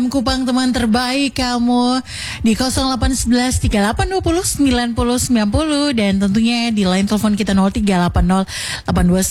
Kupang teman terbaik kamu di 0811 3820 90 90 dan tentunya di line telepon kita 0380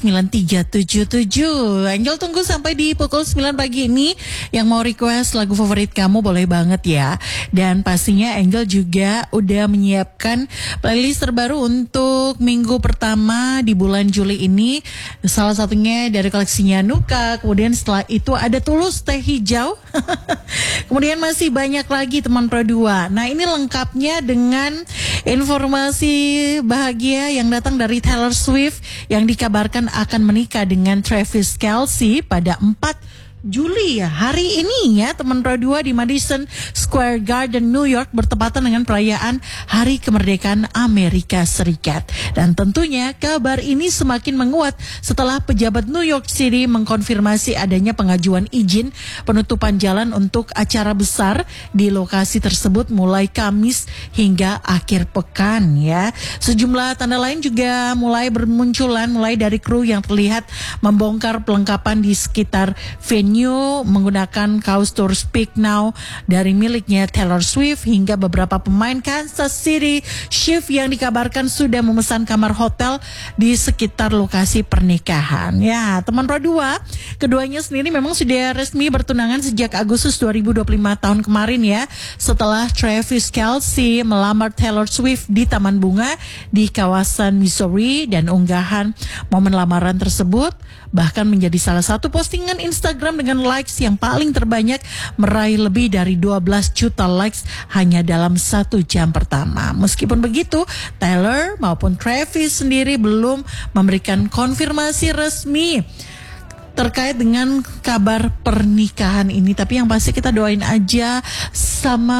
8293777. Angel tunggu sampai di pukul 9 pagi ini. Yang mau request lagu favorit kamu boleh banget ya. Dan pastinya Angel juga udah menyiapkan playlist terbaru untuk minggu pertama di bulan Juli ini. Salah satunya dari koleksinya Nuka. Kemudian setelah itu ada Tulus Teh Hijau. Kemudian masih banyak lagi teman Pro 2. Nah ini lengkapnya dengan informasi bahagia yang datang dari Taylor Swift yang dikabarkan akan menikah dengan Travis Kelce pada 4 Juli ya, hari ini ya teman Pro 2 di Madison Square Garden, New York bertepatan dengan perayaan Hari Kemerdekaan Amerika Serikat. Dan tentunya kabar ini semakin menguat setelah pejabat New York City mengkonfirmasi adanya pengajuan izin penutupan jalan untuk acara besar di lokasi tersebut mulai Kamis hingga akhir pekan ya. Sejumlah tanda lain juga mulai bermunculan, mulai dari kru yang terlihat membongkar perlengkapan di sekitar venue menggunakan kaos Tour Speak Now dari miliknya Taylor Swift hingga beberapa pemain Kansas City Chiefs yang dikabarkan sudah memesan kamar hotel di sekitar lokasi pernikahan. Ya, teman Pro 2, keduanya sendiri memang sudah resmi bertunangan sejak Agustus 2025 tahun kemarin ya. Setelah Travis Kelce melamar Taylor Swift di Taman Bunga di kawasan Missouri dan unggahan momen lamaran tersebut bahkan menjadi salah satu postingan Instagram dengan likes yang paling terbanyak, meraih lebih dari 12 juta likes hanya dalam 1 jam pertama. Meskipun begitu, Taylor maupun Travis sendiri belum memberikan konfirmasi resmi terkait dengan kabar pernikahan ini. Tapi yang pasti kita doain aja sama